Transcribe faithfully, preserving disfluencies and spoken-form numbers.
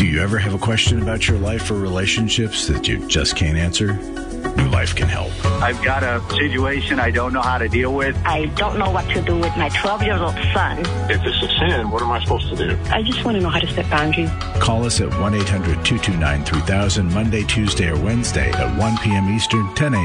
Do you ever have a question about your life or relationships that you just can't answer? New Life can help. I've got a situation I don't know how to deal with. I don't know what to do with my twelve-year-old son. If it's a sin, what am I supposed to do? I just want to know how to set boundaries. Call us at one eight hundred two two nine three thousand Monday, Tuesday, or Wednesday at one p.m. Eastern, ten a.m.